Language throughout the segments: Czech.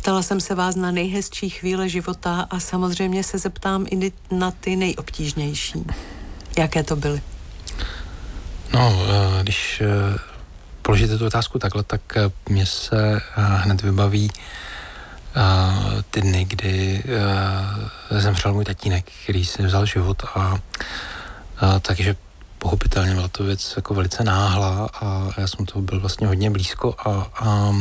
Ptala jsem se vás na nejhezčí chvíle života a samozřejmě se zeptám i na ty nejobtížnější. Jaké to byly? No, když položíte tu otázku takhle, tak mě se hned vybaví ty dny, kdy zemřel můj tatínek, který si vzal život takže pochopitelně byla to věc jako velice náhlá a já jsem toho byl vlastně hodně blízko a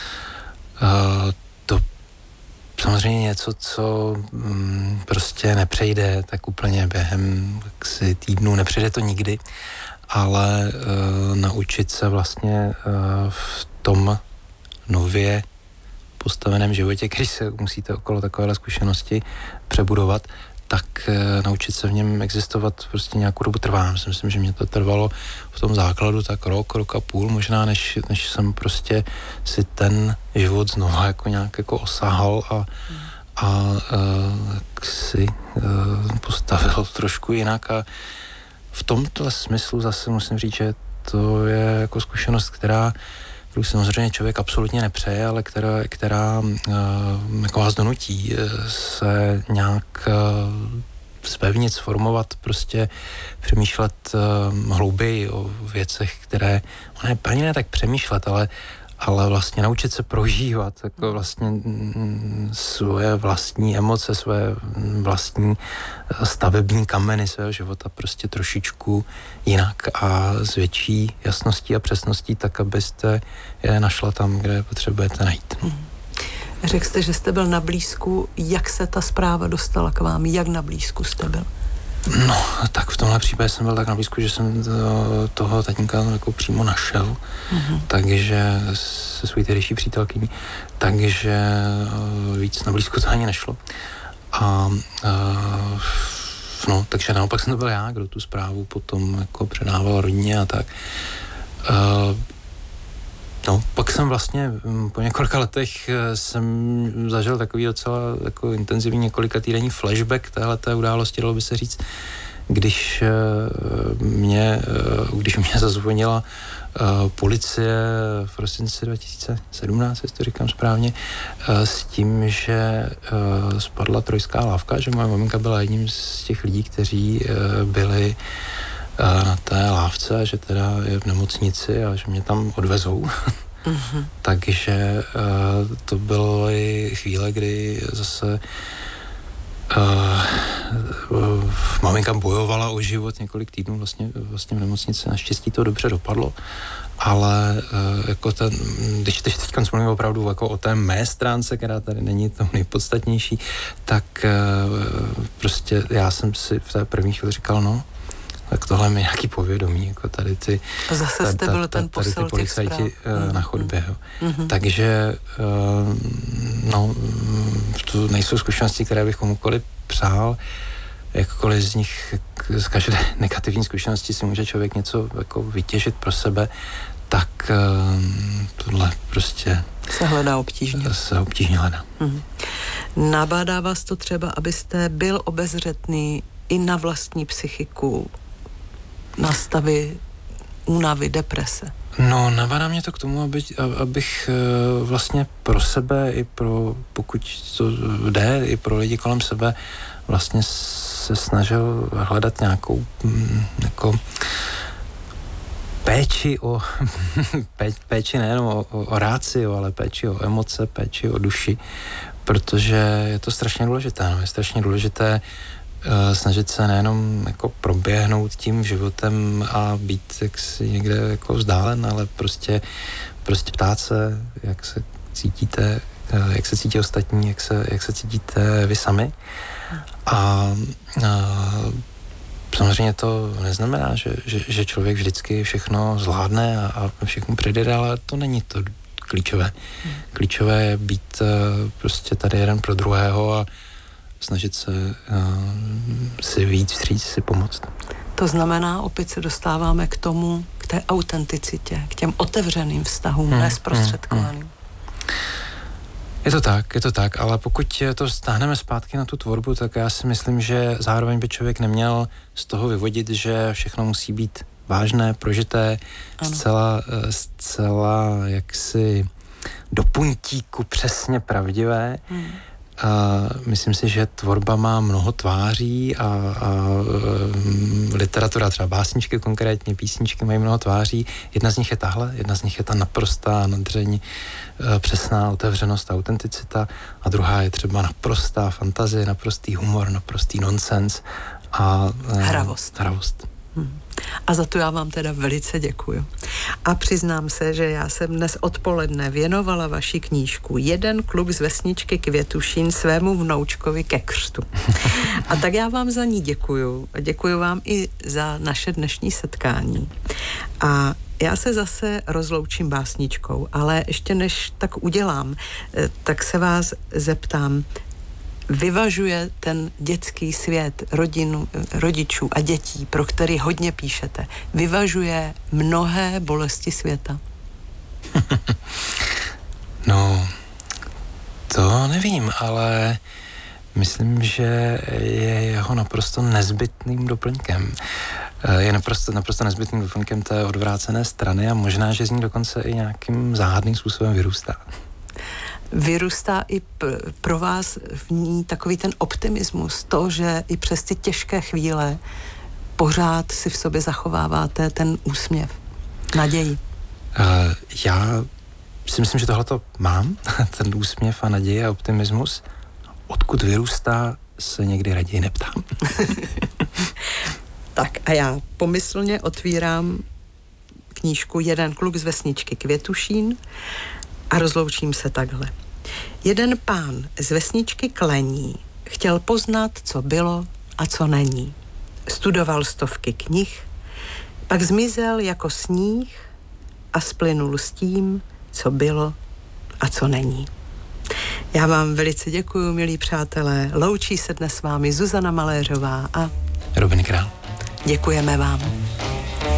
to samozřejmě něco, co prostě nepřejde tak úplně během týdnů, nepřejde to nikdy, ale naučit se vlastně v tom nově postaveném životě, když se musíte okolo takovéhle zkušenosti přebudovat, tak naučit se v něm existovat prostě nějakou dobu trvá. Myslím, že mě to trvalo v tom základu tak rok a půl, možná než jsem prostě si ten život znova jako nějak jako osahal a si postavil trošku jinak a v tomto smyslu zase musím říct, že to je jako zkušenost, kterou samozřejmě člověk absolutně nepřeje, ale která jako vás donutí se nějak zpevnit, sformovat, prostě přemýšlet hlouběji o věcech, které, ani ne tak přemýšlet, ale vlastně naučit se prožívat jako vlastně svoje vlastní emoce, svoje vlastní stavební kameny svého života prostě trošičku jinak a s větší jasností a přesností, tak abyste je našla tam, kde je potřebujete najít. Řekl jste, že jste byl na blízku. Jak se ta zpráva dostala k vám? Jak na blízku jste byl? No, tak v tomhle případě jsem byl tak na blízku, že jsem toho tatínka jako přímo našel, takže se svojí tehdejší přítelkyní, takže víc na blízku to ani nešlo. No, takže naopak jsem to byl já, kdo tu zprávu potom jako předával rodině a tak. No, pak jsem vlastně po několika letech jsem zažil takový docela jako intenzivní několika týdenní flashback téhleté události, dalo by se říct, když mě zazvonila policie v prosinci 2017, jestli to říkám správně, s tím, že spadla trojská lávka, že moje maminka byla jedním z těch lidí, kteří byli na té lávce, že teda je v nemocnici a že mě tam odvezou. Takže to byly chvíle, kdy zase maminka bojovala o život několik týdnů vlastně v nemocnici. Naštěstí to dobře dopadlo, ale jako když teď mluvím opravdu jako o té mé stránce, která tady není to nejpodstatnější, tak prostě já jsem si v té první chvíli říkal, no, tak tohle mi nějaký povědomí, jako tady ty... Zase jste byl ten posil těch zpráv. Na chodbě, jo. Takže, no, to nejsou zkušenosti, které bych komukoliv přál, jakkoliv z nich, z každé negativní zkušenosti si může člověk něco jako vytěžit pro sebe, tak tohle prostě... Se hledá obtížně. Se obtížně hledá. Nabádá vás to třeba, abyste byl obezřetný i na vlastní psychiku, na stavy únavy, deprese? No, nabádá mě to k tomu, abych vlastně pro sebe i pro, pokud to jde, i pro lidi kolem sebe vlastně se snažil hledat nějakou jako péči o péči nejenom o rácio, ale péči o emoce, péči o duši, protože je to strašně důležité. No, je strašně důležité snažit se nejenom jako proběhnout tím životem a být jaksi někde jako vzdálen, ale prostě ptát se, jak se cítíte, jak se cítí ostatní, jak se cítíte vy sami. A samozřejmě to neznamená, že člověk vždycky všechno zvládne a všechno předjede, ale to není to klíčové. Klíčové je být prostě tady jeden pro druhého a snažit se si víc vstříc, si pomoct. To znamená, opět se dostáváme k tomu, k té autenticitě, k těm otevřeným vztahům, nezprostředkovaným. Je to tak, ale pokud to stáhneme zpátky na tu tvorbu, tak já si myslím, že zároveň by člověk neměl z toho vyvodit, že všechno musí být vážné, prožité, zcela jaksi do puntíku přesně pravdivé. A myslím si, že tvorba má mnoho tváří a literatura, třeba básničky konkrétně, písničky mají mnoho tváří. Jedna z nich je tahle, jedna z nich je ta naprostá, nadřeň, přesná otevřenost a autenticita a druhá je třeba naprostá fantazie, naprostý humor, naprostý nonsens a hravost. A za to já vám teda velice děkuju. A přiznám se, že já jsem dnes odpoledne věnovala vaši knížku Jeden kluk z vesničky Květušín svému vnoučkovi ke křtu. A tak já vám za ní děkuju. A děkuju vám i za naše dnešní setkání. A já se zase rozloučím básničkou, ale ještě než tak udělám, tak se vás zeptám, vyvažuje ten dětský svět rodičů a dětí, pro který hodně píšete, vyvažuje mnohé bolesti světa? No, to nevím, ale myslím, že je jeho naprosto nezbytným doplňkem. Je naprosto nezbytným doplňkem té odvrácené strany a možná, že z ní dokonce i nějakým záhadným způsobem vyrůstá. Vyrůstá i pro vás v ní takový ten optimismus, to, že i přes ty těžké chvíle pořád si v sobě zachováváte ten úsměv, naději. Já si myslím, že tohleto mám, ten úsměv a naději a optimismus. Odkud vyrůstá, se někdy raději neptám. Tak a já pomyslně otvírám knížku Jeden kluk z vesničky Květušín a rozloučím se takhle. Jeden pán z vesničky Klení chtěl poznat, co bylo a co není. Studoval stovky knih, pak zmizel jako sníh a splynul s tím, co bylo a co není. Já vám velice děkuju, milí přátelé. Loučí se dnes s vámi Zuzana Maléřová a Robin Král. Děkujeme vám.